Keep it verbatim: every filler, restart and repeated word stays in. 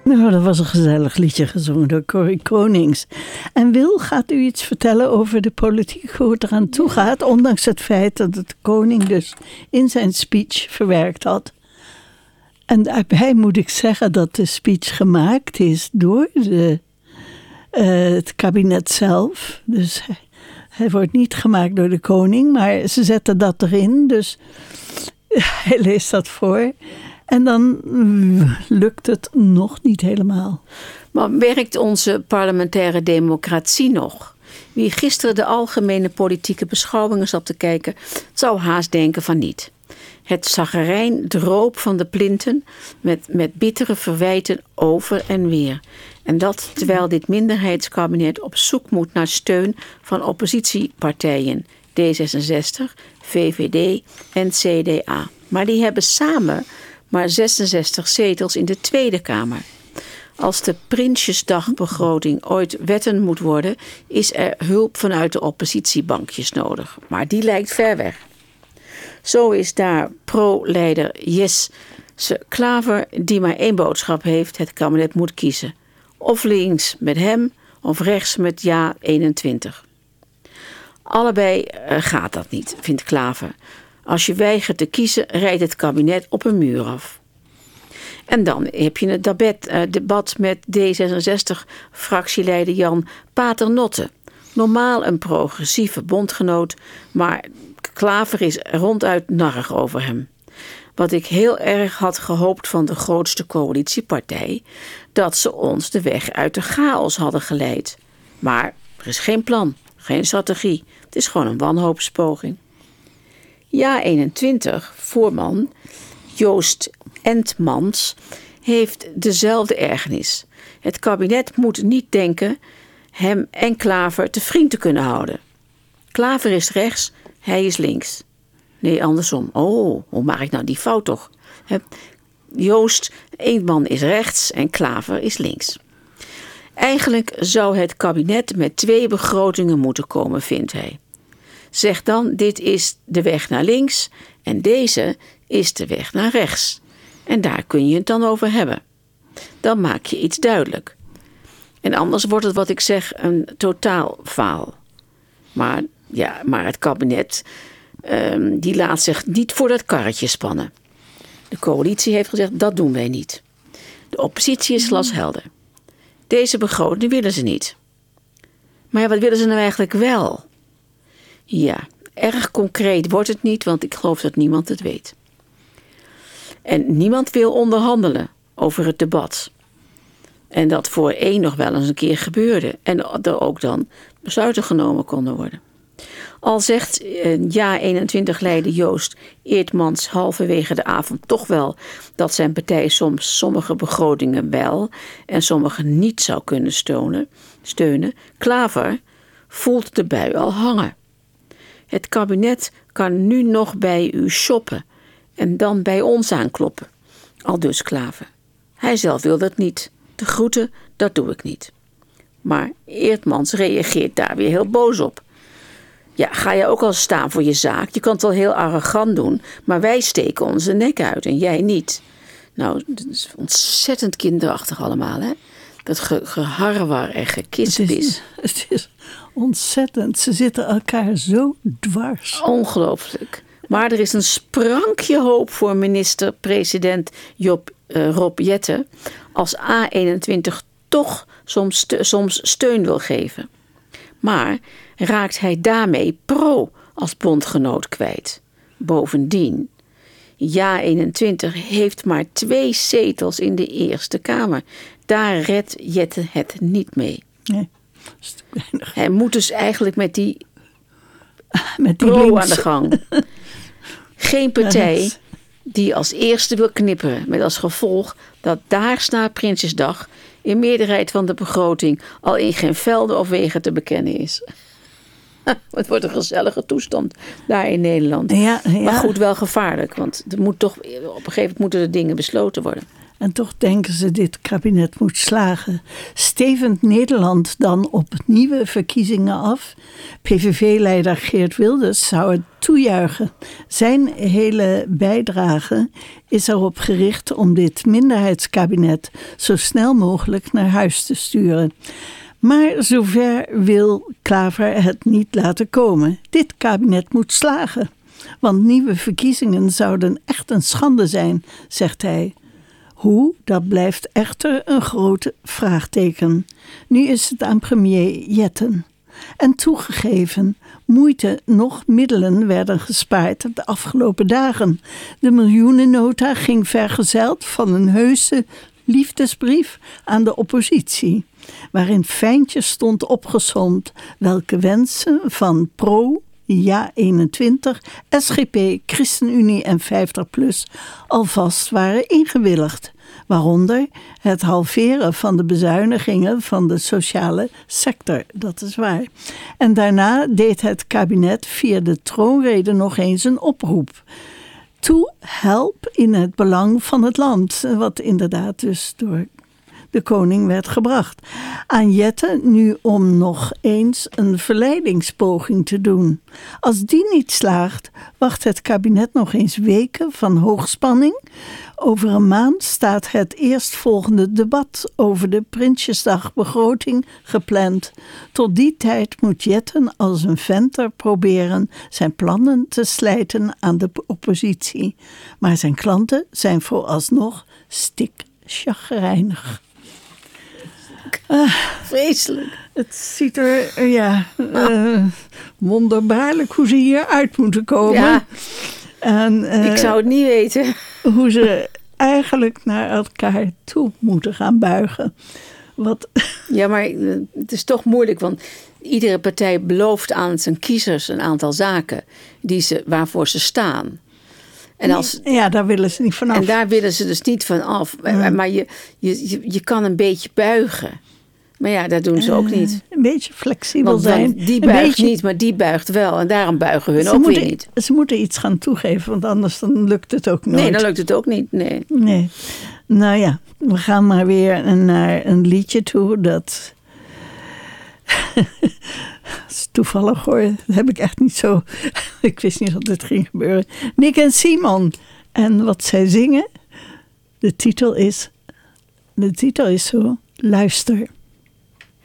Nou, dat was een gezellig liedje gezongen door Corrie Konings. En Wil, gaat u iets vertellen over de politiek, hoe het eraan toe gaat, ondanks het feit dat het koning dus in zijn speech verwerkt had. En daarbij moet ik zeggen dat de speech gemaakt is door de, uh, het kabinet zelf. Dus hij, hij wordt niet gemaakt door de koning, maar ze zetten dat erin. Dus hij leest dat voor. En dan lukt het nog niet helemaal. Maar werkt onze parlementaire democratie nog? Wie gisteren de algemene politieke beschouwingen zat te kijken, zou haast denken van niet. Het zagrijn droop van de plinten met, met bittere verwijten over en weer. En dat terwijl dit minderheidskabinet op zoek moet naar steun van oppositiepartijen. D zesenzestig, V V D en C D A. Maar die hebben samen maar zesenzestig zetels in de Tweede Kamer. Als de Prinsjesdagbegroting ooit wetten moet worden, is er hulp vanuit de oppositiebankjes nodig. Maar die lijkt ver weg. Zo is daar pro-leider Jesse Klaver, die maar één boodschap heeft: het kabinet moet kiezen. Of links met hem, of rechts met Ja eenentwintig. Allebei gaat dat niet, vindt Klaver. Als je weigert te kiezen, rijdt het kabinet op een muur af. En dan heb je het debat, uh, debat met D zesenzestig-fractieleider Jan Paternotte. Normaal een progressieve bondgenoot, maar Klaver is ronduit narrig over hem. Wat ik heel erg had gehoopt van de grootste coalitiepartij, dat ze ons de weg uit de chaos hadden geleid. Maar er is geen plan, geen strategie. Het is gewoon een wanhoopspoging. Ja eenentwintig, voorman Joost Entmans, heeft dezelfde ergernis. Het kabinet moet niet denken hem en Klaver te vriend te kunnen houden. Klaver is rechts, hij is links. Nee, andersom. Oh, hoe maak ik nou die fout toch? Joost Entmans is rechts en Klaver is links. Eigenlijk zou het kabinet met twee begrotingen moeten komen, vindt hij. Zeg dan, dit is de weg naar links en deze is de weg naar rechts. En daar kun je het dan over hebben. Dan maak je iets duidelijk. En anders wordt het, wat ik zeg, een totaalfaal. Maar, ja, maar het kabinet um, die laat zich niet voor dat karretje spannen. De coalitie heeft gezegd, dat doen wij niet. De oppositie is glashelder. Deze begroting willen ze niet. Maar ja, wat willen ze nou eigenlijk wel? Ja, erg concreet wordt het niet, want ik geloof dat niemand het weet. En niemand wil onderhandelen over het debat. En dat voor één nog wel eens een keer gebeurde. En er ook dan besluiten genomen konden worden. Al zegt uh, Ja eenentwintig-leider Joost Eertmans halverwege de avond toch wel dat zijn partij soms sommige begrotingen wel en sommige niet zou kunnen steunen. steunen. Klaver voelt de bui al hangen. Het kabinet kan nu nog bij u shoppen en dan bij ons aankloppen. Aldus Klaver. Hij zelf wil dat niet. De groeten, dat doe ik niet. Maar Eertmans reageert daar weer heel boos op. Ja, ga je ook al staan voor je zaak? Je kan het wel heel arrogant doen, maar wij steken onze nek uit en jij niet. Nou, dat is ontzettend kinderachtig allemaal, hè? Dat ge- geharrewar en gekissepis. Het is, het is ontzettend. Ze zitten elkaar zo dwars. Ongelooflijk. Maar er is een sprankje hoop voor minister-president Job, uh, Rob Jetten als A eenentwintig toch soms, ste- soms steun wil geven. Maar raakt hij daarmee pro als bondgenoot kwijt. Bovendien, Ja eenentwintig heeft maar twee zetels in de Eerste Kamer. Daar redt Jetten het niet mee. Nee, hij moet dus eigenlijk met die, met die pro links. aan de gang. Geen partij die als eerste wil knippen, met als gevolg dat daags na Prinsjesdag in meerderheid van de begroting al in geen velden of wegen te bekennen is. Het wordt een gezellige toestand daar in Nederland. Ja, ja. Maar goed, wel gevaarlijk, want er moet toch, op een gegeven moment moeten de dingen besloten worden. En toch denken ze dit kabinet moet slagen. Stevend Nederland dan op nieuwe verkiezingen af? P V V-leider Geert Wilders zou het toejuichen. Zijn hele bijdrage is erop gericht om dit minderheidskabinet zo snel mogelijk naar huis te sturen. Maar zover wil Klaver het niet laten komen. Dit kabinet moet slagen. Want nieuwe verkiezingen zouden echt een schande zijn, zegt hij. Hoe, dat blijft echter een groot vraagteken. Nu is het aan premier Jetten. En toegegeven, moeite noch middelen werden gespaard de afgelopen dagen. De miljoenennota ging vergezeld van een heuse liefdesbrief aan de oppositie, waarin fijntjes stond opgesomd welke wensen van Pro, Ja eenentwintig, S G P, ChristenUnie en vijftig plus alvast waren ingewilligd. Waaronder het halveren van de bezuinigingen van de sociale sector. Dat is waar. En daarna deed het kabinet via de troonrede nog eens een oproep. Toe help in het belang van het land. Wat inderdaad dus door de koning werd gebracht. Aan Jette nu om nog eens een verleidingspoging te doen. Als die niet slaagt, wacht het kabinet nog eens weken van hoogspanning. Over een maand staat het eerstvolgende debat over de Prinsjesdagbegroting gepland. Tot die tijd moet Jetten als een venter proberen zijn plannen te slijten aan de oppositie. Maar zijn klanten zijn vooralsnog stikchagrijnig. Uh, Vreselijk. Het ziet er, ja, uh, wonderbaarlijk hoe ze hier uit moeten komen. Ja, en, uh, ik zou het niet weten. Hoe ze eigenlijk naar elkaar toe moeten gaan buigen. Wat... Ja, maar het is toch moeilijk, want iedere partij belooft aan zijn kiezers een aantal zaken die ze, waarvoor ze staan. En als, ja, daar willen ze niet vanaf. En daar willen ze dus niet van af. Ja. Maar je, je, je kan een beetje buigen. Maar ja, dat doen ze ook niet. Uh, een beetje flexibel want zijn. Die buigt beetje... niet, maar die buigt wel. En daarom buigen hun ze ook moeten, weer niet. Ze moeten iets gaan toegeven, want anders dan lukt het ook nooit. Nee, dan lukt het ook niet. Nee. nee. Nou ja, we gaan maar weer naar een liedje toe dat... Dat is toevallig hoor. Dat heb ik echt niet zo... Ik wist niet dat dit ging gebeuren. Nick en Simon. En wat zij zingen... De titel is... De titel is zo... Luister.